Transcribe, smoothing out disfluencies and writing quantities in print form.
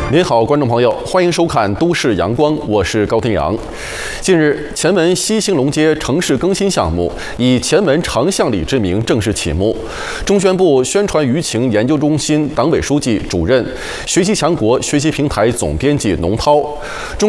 您好，观众朋友，欢迎收看《都市阳光》，我是高天阳。近日，前门西兴隆街城市更新项目以前门长巷里之名正式启幕。中宣部宣传舆情研究中心党委书记、主任、学习强国学习平台总编辑农涛。